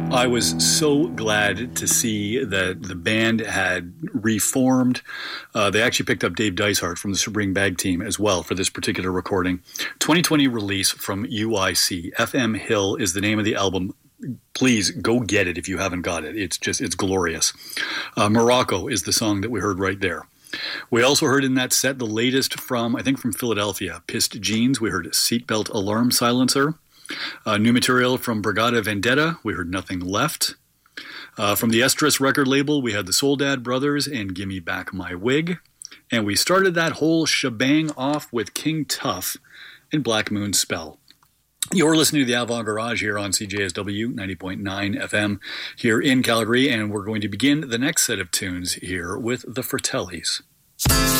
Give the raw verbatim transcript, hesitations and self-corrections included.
I was so glad to see that the band had reformed. Uh, they actually picked up Dave Dysart from the Spring Bag team as well for this particular recording. twenty twenty release from U I C. F M Hill is the name of the album. Please go get it if you haven't got it. It's just, it's glorious. Uh, Morocco is the song that we heard right there. We also heard in that set the latest from, I think from Philadelphia, Pissed Jeans. We heard Seatbelt Alarm Silencer. Uh, new material from Brigada Vendetta. We heard Nothing Left. Uh, from the Estrus record label, we had the Soledad Brothers and Gimme Back My Wig. And we started that whole shebang off with King Tuff and Black Moon Spell. You're listening to the Avant Garage here on C J S W ninety point nine F M here in Calgary, and we're going to begin the next set of tunes here with the Fratellis.